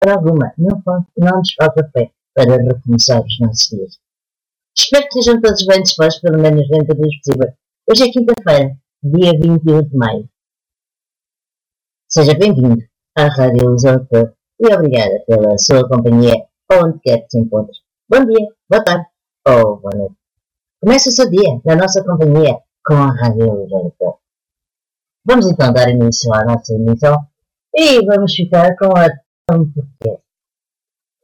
alguma, não nos falta fé para recomeçar os nossos dias. Espero que sejam todos bem dispostos, pelo menos dentro do possível. Hoje é quinta-feira, dia 21 de maio. Seja bem-vindo à Rádio Lusófona e obrigada pela sua companhia, onde quer que se encontre. Bom dia, boa tarde ou boa noite. Comece o seu dia na nossa companhia com a Rádio Lusófona. Vamos então dar início à nossa emissão e vamos ficar com a tão portuguesa.